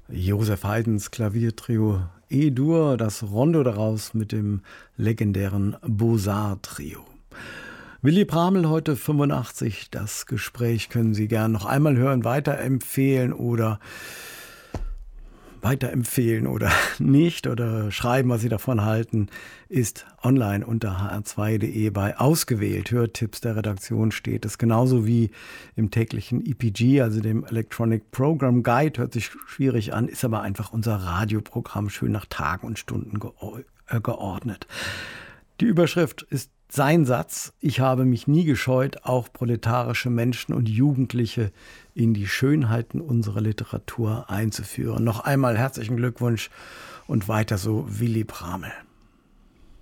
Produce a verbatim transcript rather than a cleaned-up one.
Josef Haydns Klaviertrio E-Dur, das Rondo daraus mit dem legendären Beaux-Arts-Trio. Willy Praml, heute fünfundachtzig. Das Gespräch können Sie gern noch einmal hören, weiterempfehlen oder weiterempfehlen oder nicht oder schreiben, was Sie davon halten, ist online unter h r zwei punkt d e bei Ausgewählt. Hörtipps der Redaktion steht es, genauso wie im täglichen E P G, also dem Electronic Program Guide. Hört sich schwierig an, ist aber einfach unser Radioprogramm, schön nach Tagen und Stunden geordnet. Die Überschrift ist sein Satz: Ich habe mich nie gescheut, auch proletarische Menschen und Jugendliche in die Schönheiten unserer Literatur einzuführen. Noch einmal herzlichen Glückwunsch und weiter so, Willy Praml.